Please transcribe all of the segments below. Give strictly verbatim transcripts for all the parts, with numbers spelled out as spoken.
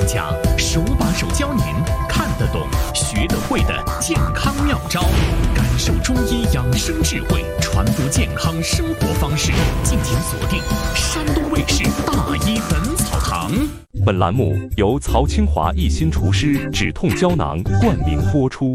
家手把手教您看得懂、学得会的健康妙招，感受中医养生智慧，传播健康生活方式。敬请锁定山东卫视《大医本草堂》。 本栏目由曹清华一心厨师止痛胶囊冠名播出。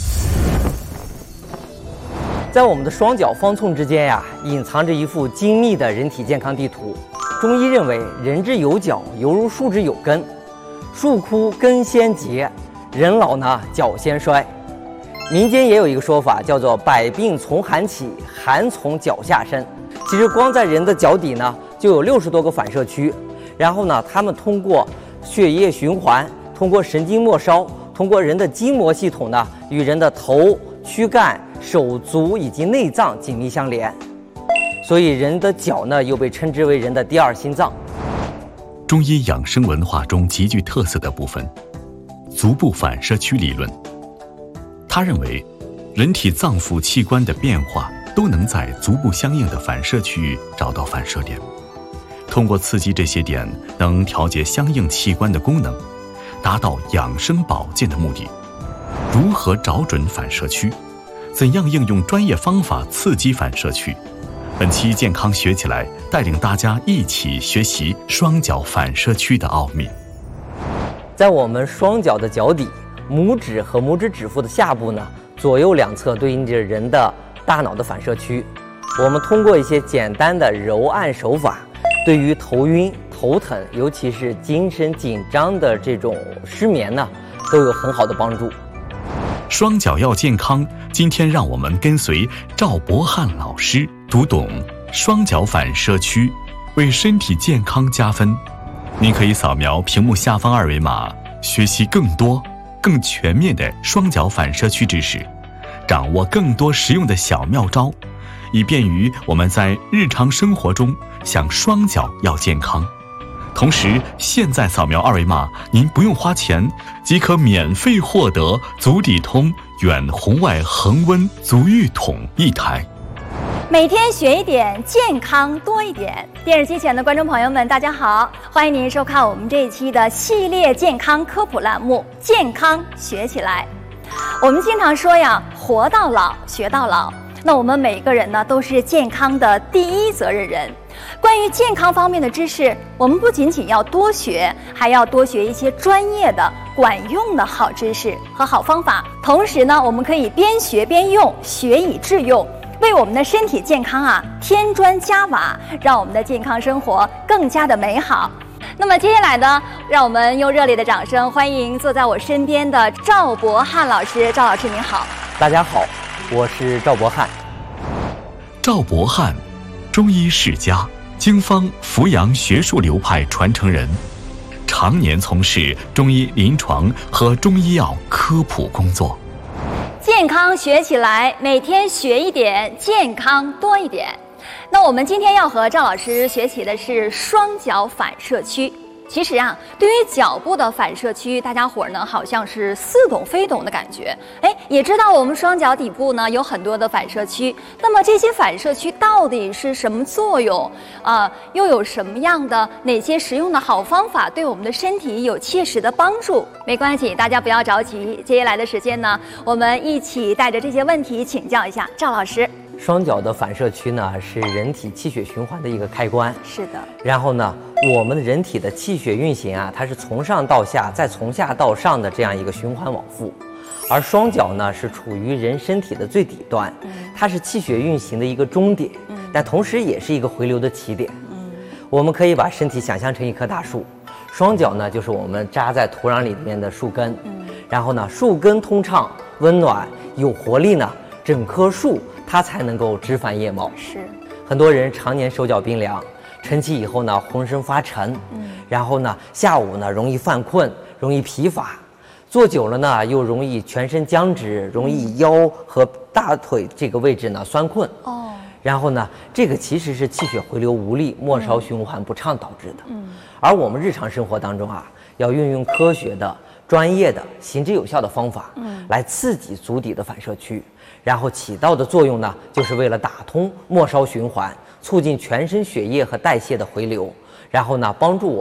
在我们的双脚方寸之间呀，隐藏着一幅精密的人体健康地图。中医认为，人之有脚，犹如树之有根，树枯根先竭，人老呢脚先衰。民间也有一个说法，叫做百病从寒起，寒从脚下生。其实光在人的脚底呢，就有六十多个反射区，然后呢，它们通过血液循环，通过神经末梢，通过人的筋膜系统呢，与人的头、躯干、手足以及内脏紧密相连。所以人的脚呢，又被称之为人的第二心脏。 中医养生文化中极具特色的部分，足部反射区理论。他认为，人体脏腑器官的变化都能在足部相应的反射区域找到反射点，通过刺激这些点，能调节相应器官的功能，达到养生保健的目的。如何找准反射区？怎样应用专业方法刺激反射区？本期健康学起来，带领大家一起学习双脚反射区的奥秘。 在我们双脚的脚底，拇指和拇指指腹的下部呢，左右两侧对应着人的大脑的反射区。我们通过一些简单的揉按手法，对于头晕、头疼，尤其是精神紧张的这种失眠呢，都有很好的帮助。 双脚要健康，今天让我们跟随赵博翰老师读懂双脚反射区，为身体健康加分。您可以扫描屏幕下方二维码，学习更多、更全面的双脚反射区知识，掌握更多实用的小妙招，以便于我们在日常生活中想双脚要健康。同时，现在扫描二维码，您不用花钱，即可免费获得足底通远红外恒温足浴桶一台。 每天学一点，健康多一点。电视机前的观众朋友们，大家好，欢迎您收看我们这一期的系列健康科普栏目《健康学起来》。我们经常说呀，活到老，学到老。那我们每个人呢，都是健康的第一责任人。关于健康方面的知识，我们不仅仅要多学，还要多学一些专业的、管用的好知识和好方法。同时呢，我们可以边学边用，学以致用，为我们的身体健康啊添砖加瓦，让我们的健康生活更加的美好。那么接下来呢，让我们用热烈的掌声欢迎坐在我身边的赵博翰老师。赵老师您好。 大家好，我是赵博翰。 赵博翰，中医世家，经方扶阳学术流派传承人，常年从事中医临床和中医药科普工作。 健康学起来，每天学一点，健康多一点。那我们今天要和赵老师学习的是双脚反射区。其实啊，对于脚部的反射区，大家伙儿呢好像是似懂非懂的感觉。哎，也知道我们双脚底部呢有很多的反射区，那么这些反射区到底是什么作用啊、呃？又有什么样的哪些实用的好方法对我们的身体有切实的帮助？没关系，大家不要着急。接下来的时间呢，我们一起带着这些问题请教一下赵老师。 双脚的反射区呢，是人体气血循环的一个开关。 是的。 然后呢，我们人体的气血运行啊，它是从上到下，再从下到上的这样一个循环往复。而双脚呢，是处于人身体的最底端，它是气血运行的一个终点，但同时也是一个回流的起点。我们可以把身体想象成一棵大树，双脚呢就是我们扎在土壤里面的树根。然后呢，树根通畅、温暖、有活力呢，整棵树它才能够枝繁叶茂。 是， 很多人常年手脚冰凉，晨起以后呢浑身发沉，嗯，然后呢下午呢容易犯困，容易疲乏，坐久了呢又容易全身僵直，容易腰和大腿这个位置呢酸困。哦，然后呢这个其实是气血回流无力、末梢循环不畅导致的。嗯，而我们日常生活当中啊，要运用科学的、专业的、行之有效的方法，嗯，来刺激足底的反射区。然后起到的作用呢，就是为了打通末梢循环，促进全身血液和代谢的回流，然后呢，帮助我